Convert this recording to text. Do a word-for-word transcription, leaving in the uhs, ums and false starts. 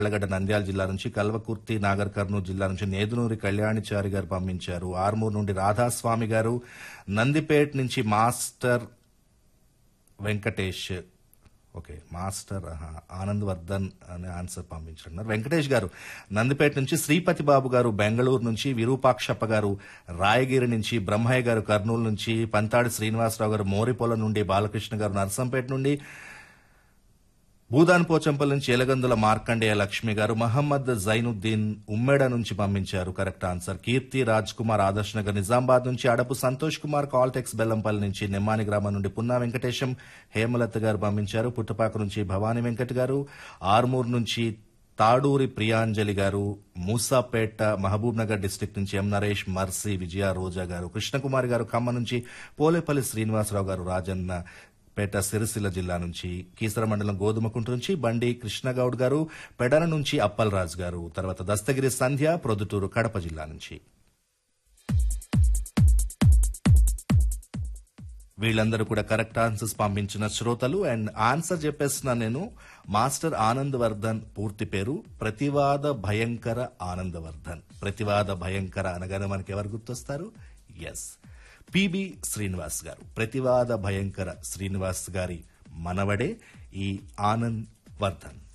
ఆళ్లగడ్డ నంద్యాల జిల్లా నుంచి, కల్వకుర్తి నాగర్ కర్నూలు జిల్లా నుంచి నేదునూరి కళ్యాణిచారి గారు పంపించారు. ఆర్మూర్ నుండి రాధాస్వామి గారు, నందిపేట్ నుంచి మాస్టర్ వెంకటేష్, ఓకే మాస్టర్ ఆహా, ఆనంద్ వర్ధన్ అనే ఆన్సర్ పంపించారు. వెంకటేష్ గారు నందిపేట నుంచి, శ్రీపతి బాబు గారు బెంగళూరు నుంచి, విరూపాక్షప్ప గారు రాయగిరి నుంచి, బ్రహ్మయ్య గారు కర్నూలు నుంచి, పంతాడి శ్రీనివాసరావు గారు మోరిపొల నుండి, బాలకృష్ణ గారు నర్సంపేట నుండి, భూదాన్ పోచంపల్లి నుంచి ఎలగందుల మార్కండేయ లక్ష్మి గారు, మహమ్మద్ జైనుద్దీన్ ఉమ్మెడ నుంచి పంపించారు కరెక్ట్ ఆన్సర్. కీర్తి రాజ్ కుమార్ ఆదర్శ్ నగర్ నిజామాబాద్ నుంచి, అడపు సంతోష్ కుమార్ కాల్టెక్స్ బెల్లంపల్లి నుంచి, నెమ్మాని గ్రామం నుండి పున్నా వెంకటేశం హేమలత గారు పంపించారు. పుట్టపాక నుంచి భవానీ వెంకట్ గారు, ఆర్మూర్ నుంచి తాడూరి ప్రియాంజలి గారు, మూసాపేట మహబూబ్ నగర్ డిస్టిక్ నుంచి ఎం నరేష్, మర్సీ, విజయ రోజా గారు, కృష్ణకుమారి గారు ఖమ్మం నుంచి, పోలేపల్లి శ్రీనివాసరావు గారు రాజన్న పేట సిరిసిల్ల జిల్లా నుంచి, కీసర మండలం గోధుమకుంట నుంచి బండి కృష్ణగౌడ్ గారు, పెడన నుంచి అప్పలరాజు గారు, తర్వాత దస్తగిరి సంధ్య ప్రొద్దుటూరు కడప జిల్లా నుంచి. వీళ్ళందరూ కూడా కరెక్ట్ ఆన్సర్స్ పంపించిన శ్రోతలు. అండ్ ఆన్సర్ చెప్పేస్తున్నా నేను. మాస్టర్ ఆనంద్ వర్ధన్ పూర్తి పేరు ప్రతివాద భయంకర ఆనందవర్ధన్. ప్రతివాద భయంకర అనగానే మనకి ఎవరు గుర్తొస్తారు? ఎస్, పిబి శ్రీనివాస్ గారు. ప్రతివాద భయంకర శ్రీనివాస్ గారి మనవడే ఈ ఆనంద్ వర్ధన్.